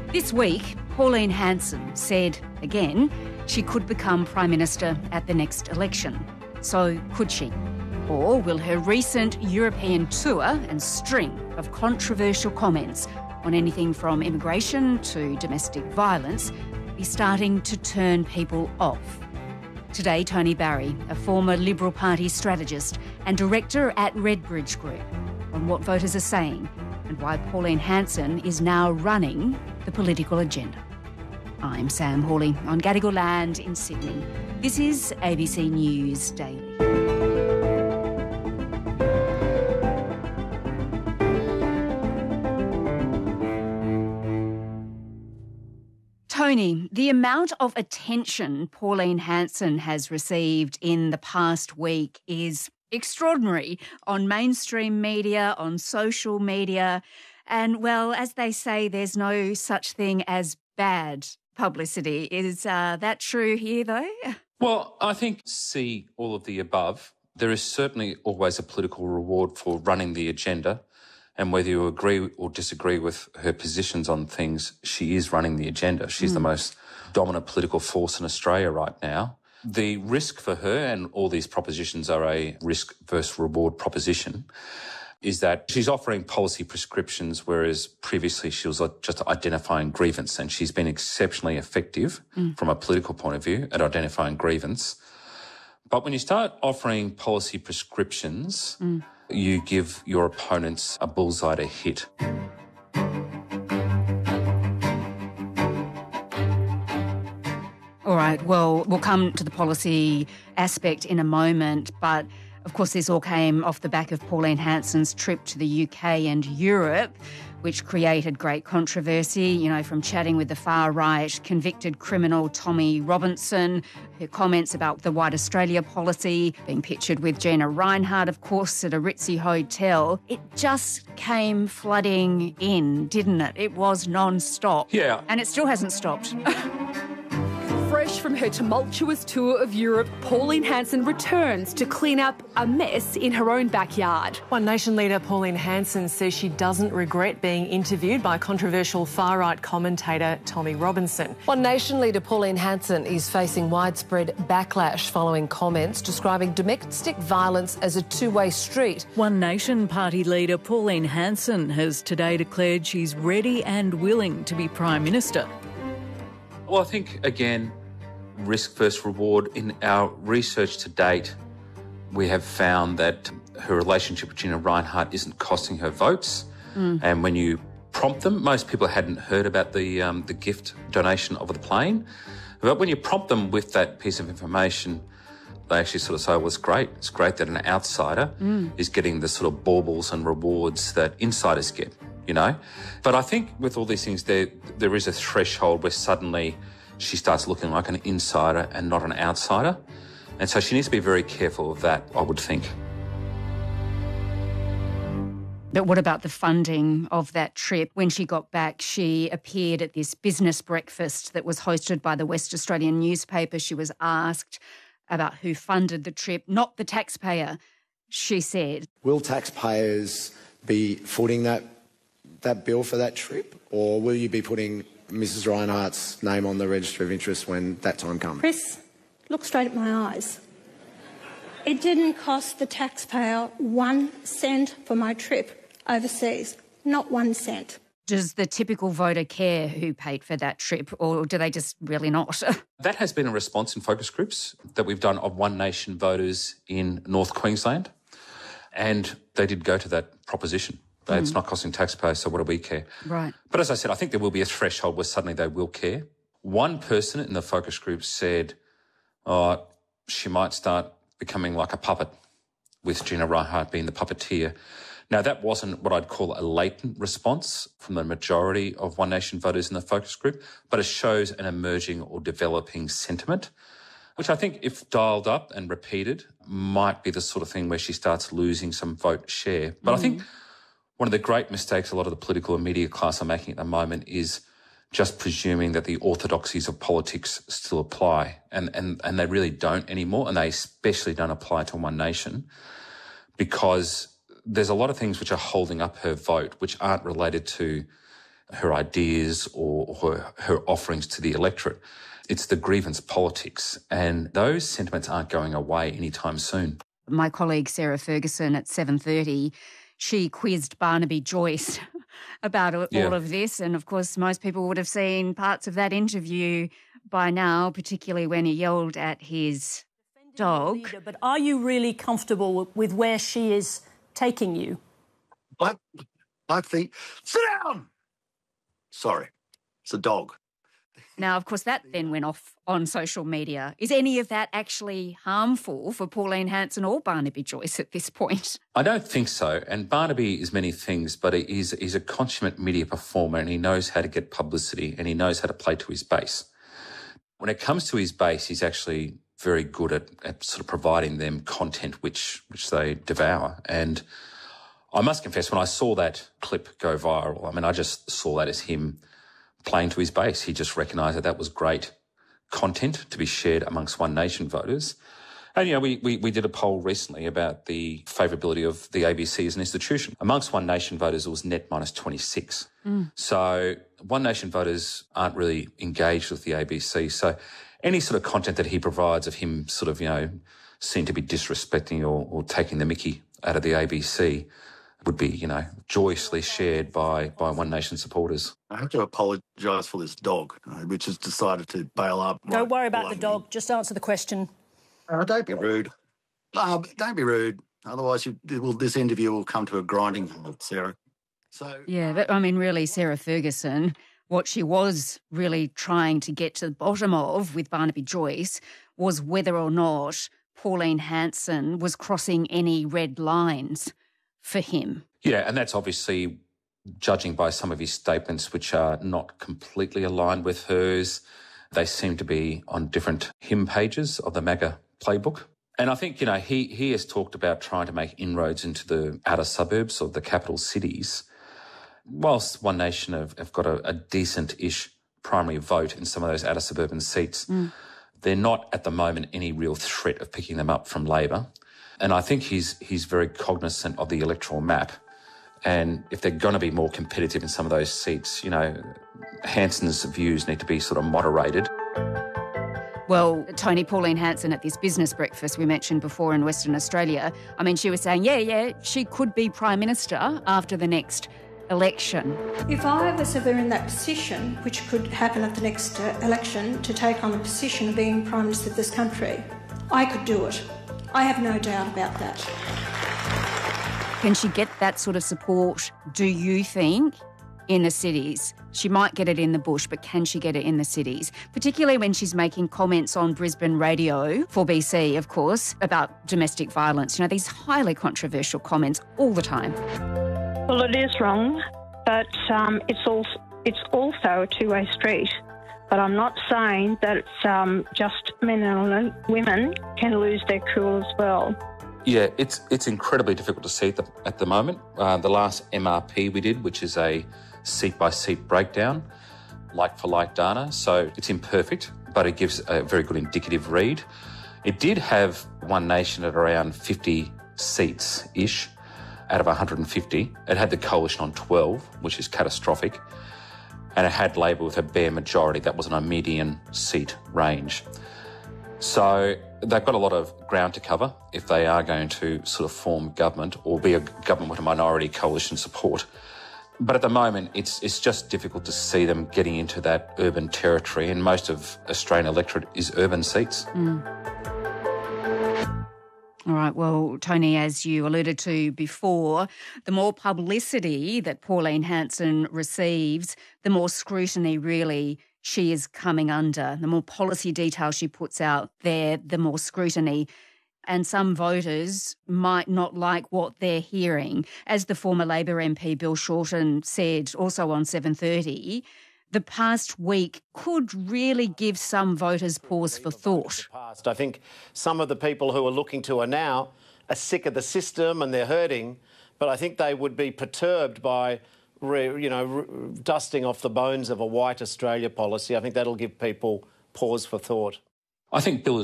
This week, Pauline Hanson said, again, she could become Prime Minister at the next election. So could she? Or will her recent European tour and string of controversial comments on anything from immigration to domestic violence be starting to turn people off? Today, Tony Barry, a former Liberal Party strategist and director at Redbridge Group, on what voters are saying and why Pauline Hanson is now running the political agenda. I'm Sam Hawley on Gadigal land in Sydney. This is ABC News Daily. Tony, the amount of attention Pauline Hanson has received in the past week is extraordinary on mainstream media, on social media. And, well, as they say, there's no such thing as bad publicity. Is that true here, though? Well, I think see all of the above. There is certainly always a political reward for running the agenda. And whether you agree or disagree with her positions on things, she is running the agenda. She's the most dominant political force in Australia right now. The risk for her, and all these propositions are a risk versus reward proposition, is that she's offering policy prescriptions, whereas previously she was just identifying grievance, and she's been exceptionally effective from a political point of view at identifying grievance. But when you start offering policy prescriptions, you give your opponents a bullseye to hit. All right, well, we'll come to the policy aspect in a moment, but of course this all came off the back of Pauline Hanson's trip to the UK and Europe, which created great controversy, you know, from chatting with the far-right convicted criminal Tommy Robinson, her comments about the White Australia policy, being pictured with Gina Rinehart, of course, at a ritzy hotel. It just came flooding in, didn't it? It was non-stop. Yeah. And it still hasn't stopped. Fresh from her tumultuous tour of Europe, Pauline Hanson returns to clean up a mess in her own backyard. One Nation leader Pauline Hanson says she doesn't regret being interviewed by controversial far-right commentator Tommy Robinson. One Nation leader Pauline Hanson is facing widespread backlash following comments describing domestic violence as a two-way street. One Nation party leader Pauline Hanson has today declared she's ready and willing to be Prime Minister. Well, I think, again, risk versus reward. In our research to date, we have found that her relationship with Gina Rinehart isn't costing her votes. And when you prompt them, most people hadn't heard about the gift donation of the plane. But when you prompt them with that piece of information, they actually sort of say, well, it's great. It's great that an outsider is getting the sort of baubles and rewards that insiders get, you know. But I think with all these things, there is a threshold where suddenly she starts looking like an insider and not an outsider. And so she needs to be very careful of that, I would think. But what about the funding of that trip? When she got back, she appeared at this business breakfast that was hosted by the West Australian newspaper. She was asked about who funded the trip, not the taxpayer, she said. Will taxpayers be footing that bill for that trip, or will you be putting Mrs Rinehart's name on the register of interest when that time comes? Chris, look straight at my eyes. It didn't cost the taxpayer 1 cent for my trip overseas, not 1 cent. Does the typical voter care who paid for that trip, or do they just really not? That has been a response in focus groups that we've done of One Nation voters in North Queensland, and they did go to that proposition. It's not costing taxpayers, so what do we care? Right. But as I said, I think there will be a threshold where suddenly they will care. One person in the focus group said, she might start becoming like a puppet, with Gina Rinehart being the puppeteer. Now, that wasn't what I'd call a latent response from the majority of One Nation voters in the focus group, but it shows an emerging or developing sentiment, which I think, if dialed up and repeated, might be the sort of thing where she starts losing some vote share. But I think one of the great mistakes a lot of the political and media class are making at the moment is just presuming that the orthodoxies of politics still apply. And they really don't anymore, and they especially don't apply to One Nation, because there's a lot of things which are holding up her vote which aren't related to her ideas or her offerings to the electorate. It's the grievance politics, and those sentiments aren't going away anytime soon. My colleague Sarah Ferguson at 7:30, she quizzed Barnaby Joyce about all of this, and of course most people would have seen parts of that interview by now, particularly when he yelled at his dog. But are you really comfortable with where she is taking you? I think... Sit down! Sorry, it's a dog. Now, of course, that then went off on social media. Is any of that actually harmful for Pauline Hanson or Barnaby Joyce at this point? I don't think so. And Barnaby is many things, but he's a consummate media performer, and he knows how to get publicity, and he knows how to play to his base. When it comes to his base, he's actually very good at sort of providing them content which they devour. And I must confess, when I saw that clip go viral, I mean, I just saw that as him playing to his base. He just recognised that was great content to be shared amongst One Nation voters. And, you know, we did a poll recently about the favourability of the ABC as an institution. Amongst One Nation voters, it was net minus 26. So One Nation voters aren't really engaged with the ABC. So any sort of content that he provides of him sort of, you know, seen to be disrespecting or taking the mickey out of the ABC would be, you know, joyously shared by One Nation supporters. I have to apologise for this dog, which has decided to bail up. Don't worry about the dog. Just answer the question. Don't be rude. Don't be rude. Otherwise, this interview will come to a grinding halt, Sarah. Yeah, but I mean, really, Sarah Ferguson, what she was really trying to get to the bottom of with Barnaby Joyce was whether or not Pauline Hanson was crossing any red lines for him. Yeah, and that's obviously judging by some of his statements, which are not completely aligned with hers. They seem to be on different hymn pages of the MAGA playbook. And I think, you know, he has talked about trying to make inroads into the outer suburbs of the capital cities. Whilst One Nation have got a decent-ish primary vote in some of those outer suburban seats, they're not at the moment any real threat of picking them up from Labor. And I think he's very cognizant of the electoral map. And if they're going to be more competitive in some of those seats, you know, Hanson's views need to be sort of moderated. Well, Tony, Pauline Hanson at this business breakfast we mentioned before in Western Australia, I mean, she was saying, yeah, she could be Prime Minister after the next election. If I was ever in that position, which could happen at the next election, to take on the position of being Prime Minister of this country, I could do it. I have no doubt about that. Can she get that sort of support, do you think, in the cities? She might get it in the bush, but can she get it in the cities? Particularly when she's making comments on Brisbane radio, 4BC, of course, about domestic violence. You know, these highly controversial comments all the time. Well, it is wrong, but it's also a two-way street. But I'm not saying that it's just men and women can lose their cool as well. Yeah, it's incredibly difficult to see at the moment. The last MRP we did, which is a seat-by-seat breakdown, like-for-like data, so it's imperfect, but it gives a very good indicative read. It did have One Nation at around 50 seats-ish out of 150. It had the Coalition on 12, which is catastrophic, and it had Labor with a bare majority. That was on a median seat range. So they've got a lot of ground to cover if they are going to sort of form government or be a government with a minority coalition support. But at the moment, it's just difficult to see them getting into that urban territory, and most of Australian electorate is urban seats. All right, well, Tony, as you alluded to before, the more publicity that Pauline Hanson receives, the more scrutiny really she is coming under. The more policy detail she puts out there, the more scrutiny. And some voters might not like what they're hearing. As the former Labor MP Bill Shorten said also on 7:30, the past week could really give some voters pause for thought. I think some of the people who are looking to her now are sick of the system and they're hurting, but I think they would be perturbed by dusting off the bones of a white Australia policy. I think that'll give people pause for thought. I think Bill